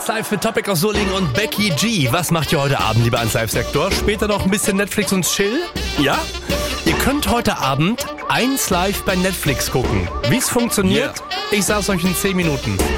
Live mit Topic aus Solingen und Becky G. Was macht ihr heute Abend, lieber 1 Live-Sektor? Später noch ein bisschen Netflix und Chill? Ja? Ihr könnt heute Abend 1 Live bei Netflix gucken. Wie es funktioniert, Ich sag's euch in 10 Minuten.